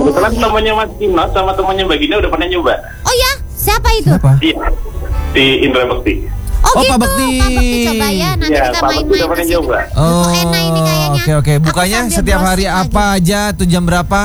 Kebetulan temannya Mas Kino sama temannya Mbak Gina udah pernah nyoba. Oh ya, siapa itu? Siapa? Iya, di Indra Bekti. Oh, gitu, Pak Bekti. coba ya, nanti Iya, kita Pak Bekti main-main udah pernah ke sini. nyoba. Oh, enak ini kayaknya. Oke. Aku Bukanya sambil setiap hari browsing apa aja tuh, jam berapa?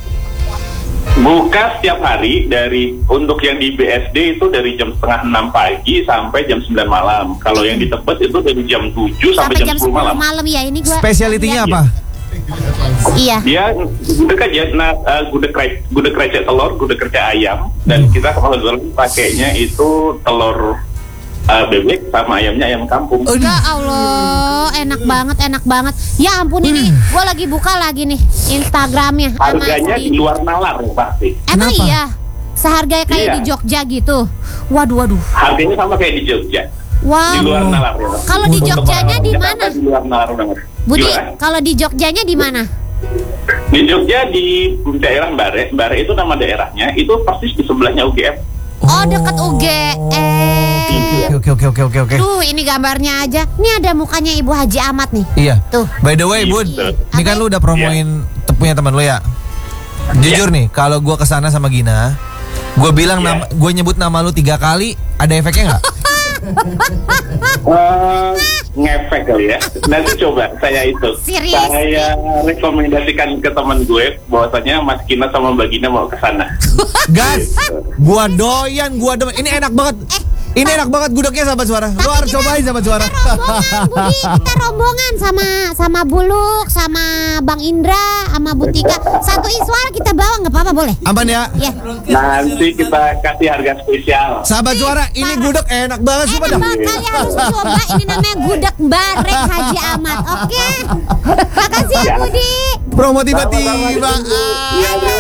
Buka setiap hari untuk yang di BSD itu dari jam 5:30 pagi sampai jam 9 malam. Kalau yang di Tebet itu dari jam 7 sampai jam 10 malam. malam ya ini gua. Spesialitinya apa? Iya. Dia gudeg aja, gudeg krecek telur, gudeg krecek ayam, dan kita kebetulan pakainya itu telur bebek sama ayamnya ayam kampung. Ya Allah, enak banget. Ya ampun ini, gue lagi buka lagi nih Instagramnya. Harganya di luar nalar pasti. Emang Kenapa? iya? Seharga kayak Iya. di Jogja gitu? Waduh. Harganya sama kayak di Jogja. Wow. Di luar nalar. Ya. Kalau di Untuk Jogjanya orang di Jakarta, mana? Di luar nalar banget. Budi, Gimana? kalau di Jogjanya di mana? Di Jogja di daerah Bare itu nama daerahnya, itu persis di sebelahnya UGM. Oh, dekat UGM. Oke. Duh, ini gambarnya aja. Ini ada mukanya Ibu Haji Ahmad nih. Iya. Tuh. By the way, Bud, Iya. ini kan lu udah promoin punya teman lu ya. Jujur nih, kalau gua kesana sama Gina, gua bilang Iya. gua nyebut nama lu 3 kali, ada efeknya nggak? Ngefek kali ya. Nanti coba saya Serius? saya rekomendasikan ke teman gue bahwasanya Mas Kina sama Mbak Gina mau ke sana. Gas, gua doyan, gua demen. Ini enak banget. Ini enak banget gudegnya, sahabat suara. Lu harus cobain, sahabat suara. Rombongan, Budi, kita rombongan sama Buluk, sama Bang Indra, sama Butika. Satu iswara kita bawa, nggak apa-apa boleh? Aman ya? Ya. Nanti kita kasih harga spesial. Sahabat suara, ini gudeg enak banget sih, Enak banget, kalian harus coba. Ini namanya gudeg bareng Haji Ahmad. Oke. Makasih ya Budi. Promo tiba-tiba. Sama-sama. Ah. Iya, terima